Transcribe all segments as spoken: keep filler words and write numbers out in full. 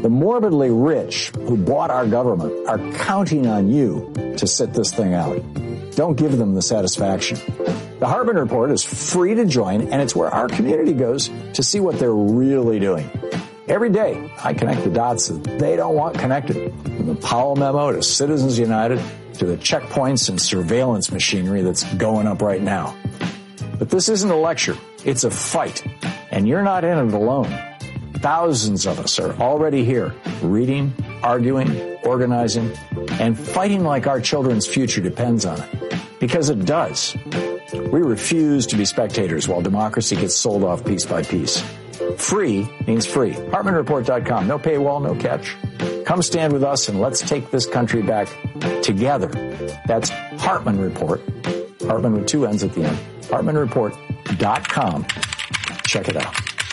The morbidly rich who bought our government are counting on you to sit this thing out. Don't give them the satisfaction. The Hartman Report is free to join, and it's where our community goes to see what they're really doing. Every day, I connect the dots that they don't want connected. From the Powell memo to Citizens United to the checkpoints and surveillance machinery that's going up right now. But this isn't a lecture. It's a fight. And you're not in it alone. Thousands of us are already here, reading, arguing, organizing, and fighting like our children's future depends on it. Because it does. We refuse to be spectators while democracy gets sold off piece by piece. Free means free. Hartman Report dot com. No paywall, no catch. Come stand with us and let's take this country back together. That's Hartman Report. Hartman with two N's at the end. Hartman Report dot com. Check it out.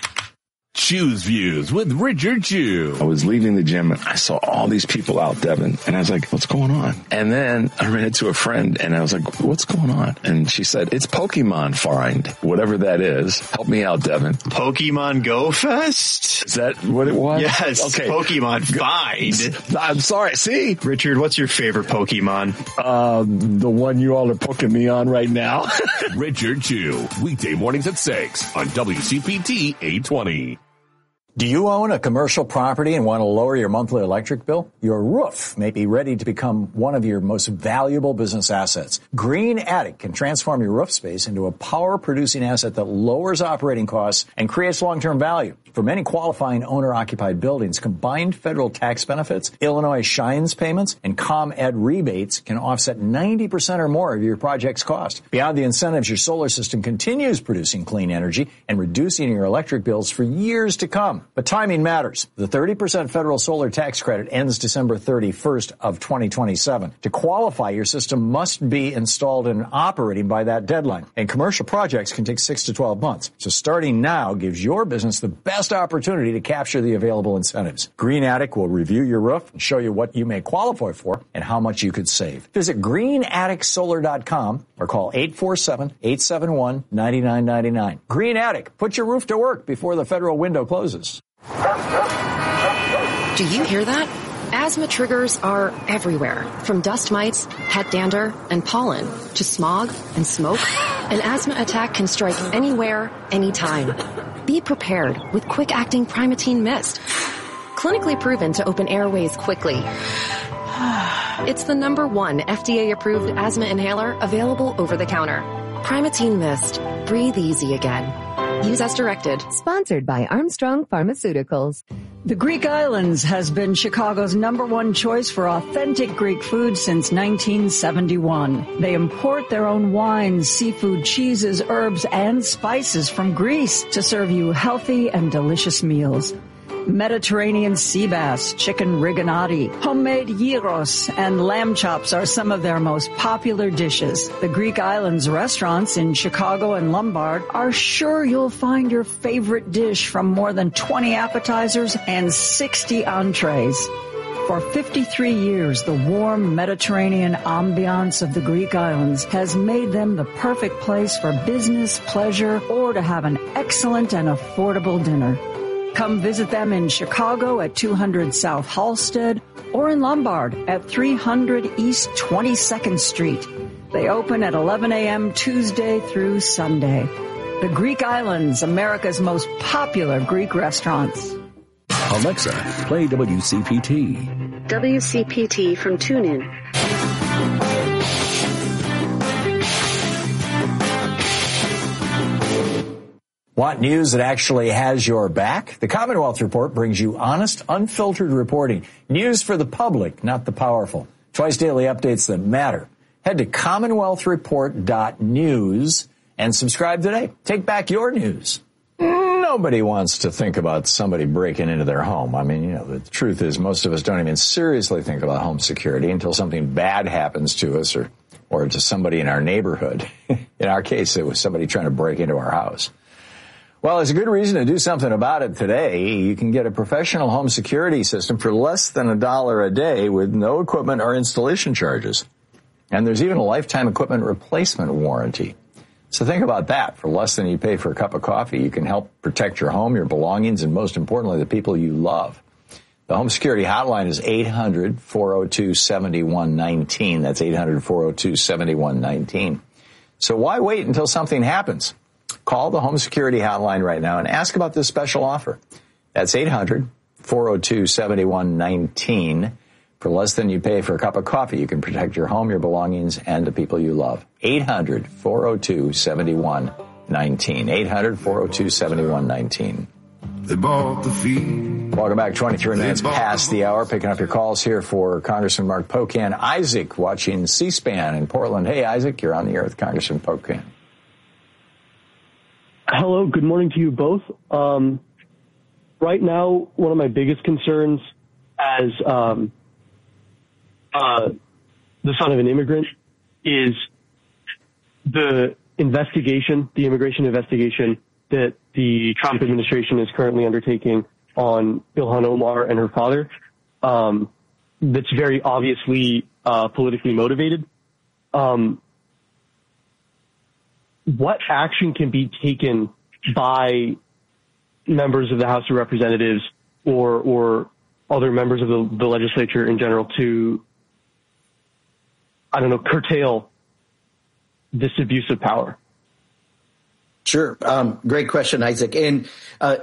Choose Views with Richard Chew. I was leaving the gym and I saw all these people out, Devin, and I was like, what's going on? And then I ran into a friend and I was like, what's going on? And she said, it's Pokemon Find, whatever that is. Help me out, Devin. Pokemon Go Fest? Is that what it was? Yes. Okay. Pokemon Find. I'm sorry. See? Richard, what's your favorite Pokemon? Uh, the one you all are poking me on right now. Richard Chew, weekday mornings at six on W C P T eight twenty. Do you own a commercial property and want to lower your monthly electric bill? Your roof may be ready to become one of your most valuable business assets. Green Attic can transform your roof space into a power-producing asset that lowers operating costs and creates long-term value. For many qualifying owner-occupied buildings, combined federal tax benefits, Illinois Shines payments, and ComEd rebates can offset ninety percent or more of your project's cost. Beyond the incentives, your solar system continues producing clean energy and reducing your electric bills for years to come. But timing matters. The thirty percent federal solar tax credit ends December thirty-first of twenty twenty-seven. To qualify, your system must be installed and operating by that deadline. And commercial projects can take six to twelve months. So starting now gives your business the best opportunity to capture the available incentives. Green Attic will review your roof and show you what you may qualify for and how much you could save. Visit green attic solar dot com or call eight four seven, eight seven one, nine nine nine nine. Green Attic, put your roof to work before the federal window closes. Do you hear that? Asthma triggers are everywhere, from dust mites, pet dander, and pollen, to smog and smoke. An asthma attack can strike anywhere, anytime. Be prepared with quick-acting Primatene Mist. Clinically proven to open airways quickly. It's the number one F D A-approved asthma inhaler available over the counter. Primatene Mist. Breathe easy again. Use as directed. Sponsored by Armstrong Pharmaceuticals. The Greek Islands has been Chicago's number one choice for authentic Greek food since nineteen seventy-one. They import their own wines, seafood, cheeses, herbs, and spices from Greece to serve you healthy and delicious meals. Mediterranean sea bass, chicken rigatoni, homemade gyros, and lamb chops are some of their most popular dishes. The Greek Islands restaurants in Chicago and Lombard are sure you'll find your favorite dish from more than twenty appetizers and sixty entrees. For fifty-three years, the warm Mediterranean ambiance of the Greek Islands has made them the perfect place for business, pleasure, or to have an excellent and affordable dinner. Come visit them in Chicago at two hundred South Halsted or in Lombard at three hundred East twenty-second Street. They open at eleven a.m. Tuesday through Sunday. The Greek Islands, America's most popular Greek restaurants. Alexa, play W C P T. W C P T from TuneIn. Want news that actually has your back? The Commonwealth Report brings you honest, unfiltered reporting. News for the public, not the powerful. Twice daily updates that matter. Head to commonwealth report dot news and subscribe today. Take back your news. Nobody wants to think about somebody breaking into their home. I mean, you know, the truth is most of us don't even seriously think about home security until something bad happens to us or, or to somebody in our neighborhood. In our case, it was somebody trying to break into our house. Well, there's a good reason to do something about it today. You can get a professional home security system for less than a dollar a day with no equipment or installation charges. And there's even a lifetime equipment replacement warranty. So think about that. For less than you pay for a cup of coffee, you can help protect your home, your belongings, and most importantly, the people you love. The home security hotline is eight hundred, four oh two, seven one one nine. That's eight hundred, four oh two, seven one one nine. So why wait until something happens? Call the home security hotline right now and ask about this special offer. That's eight hundred, four oh two, seven one one nine. For less than you pay for a cup of coffee, you can protect your home, your belongings, and the people you love. eight hundred, four oh two, seven one one nine. eight hundred, four oh two, seven one one nine. They bought the feed. Welcome back. twenty-three minutes past the hour. Picking up your calls here for Congressman Mark Pocan. Isaac watching C-SPAN in Portland. Hey, Isaac, you're on the air with Congressman Pocan. Hello. Good morning to you both. Um, right now, one of my biggest concerns as um, uh, the son of an immigrant is the investigation, the immigration investigation that the Trump administration is currently undertaking on Ilhan Omar and her father. Um, that's very obviously uh, politically motivated. Um, what action can be taken by members of the House of Representatives or or other members of the, the legislature in general to, I don't know, curtail this abuse of power? Sure. Um, great question, Isaac. And uh,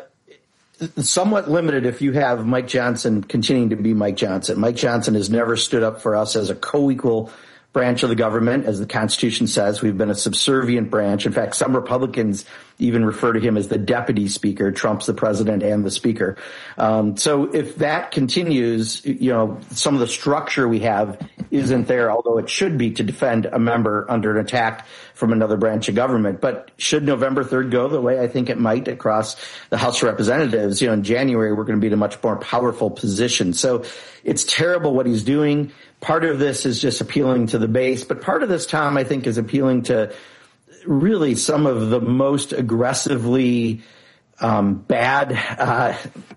somewhat limited if you have Mike Johnson continuing to be Mike Johnson. Mike Johnson has never stood up for us as a co-equal branch of the government. As the Constitution says, we've been a subservient branch. In fact, some Republicans even refer to him as the deputy speaker. Trump's the president and the speaker. Um, so if that continues, you know, some of the structure we have isn't there, although it should be to defend a member under an attack from another branch of government. But should November third go the way I think it might across the House of Representatives, you know, in January, we're going to be in a much more powerful position. So it's terrible what he's doing. Part of this is just appealing to the base, but part of this, Tom, I think is appealing to really some of the most aggressively um, bad uh,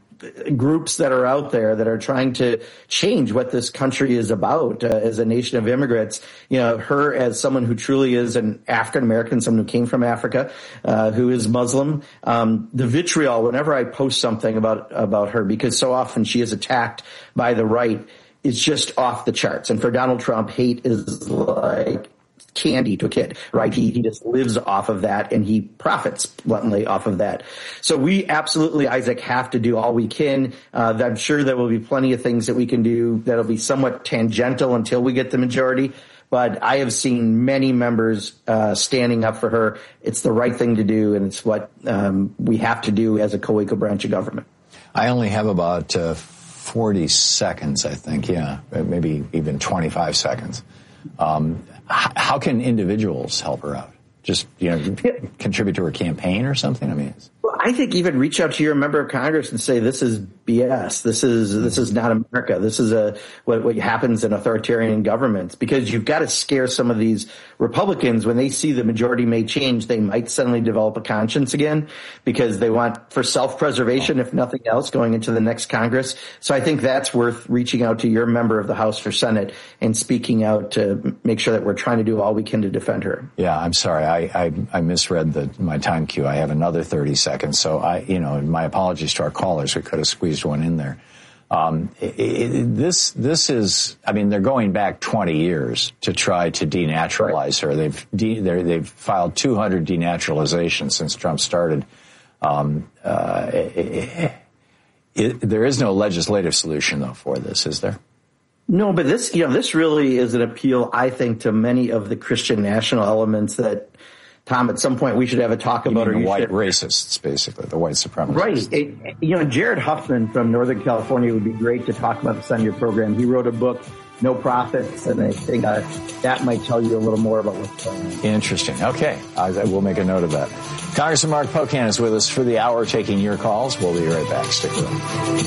groups that are out there that are trying to change what this country is about uh, as a nation of immigrants. You know, her as someone who truly is an African-American, someone who came from Africa, uh, who is Muslim. Um, the vitriol, whenever I post something about, about her, because so often she is attacked by the right, is just off the charts. And for Donald Trump, hate is like candy to a kid, right? He, he just lives off of that and he profits bluntly off of that. So we absolutely, Isaac, have to do all we can. Uh, I'm sure there will be plenty of things that we can do that'll be somewhat tangential until we get the majority. But I have seen many members uh, standing up for her. It's the right thing to do, and it's what um, we have to do as a co-equal branch of government. I only have about uh, forty seconds, I think, yeah, maybe even twenty-five seconds. Um, h- how can individuals help her out? Just, you know, yeah. contribute to her campaign or something? I mean, it's... Well, I think even reach out to your member of Congress and say, this is B S. This is, this is not America. This is a, what, what happens in authoritarian governments, because you've got to scare some of these Republicans when they see the majority may change. They might suddenly develop a conscience again because they want for self-preservation, if nothing else, going into the next Congress. So I think that's worth reaching out to your member of the House or Senate and speaking out to make sure that we're trying to do all we can to defend her. Yeah, I'm sorry. I, I, I misread the, my time cue. I have another thirty seconds. So I, you know, my apologies to our callers. We could have squeezed one in there. Um, it, it, this, this is, I mean, they're going back twenty years to try to denaturalize her. They've, de, they've filed two hundred denaturalizations since Trump started. Um, uh, it, it, it, there is no legislative solution, though, for this, is there? No, but this, you know, this really is an appeal, I think, to many of the Christian national elements that, Tom, at some point we should have a talk you about. Mean or the white should. racists, basically, the white supremacists. Right. It, you know, Jared Huffman from Northern California would be great to talk about this on your program. He wrote a book, No Profits, and I think uh, that might tell you a little more about what's going on. Interesting. Okay. I, I will make a note of that. Congressman Mark Pocan is with us for the hour taking your calls. We'll be right back. Stick around.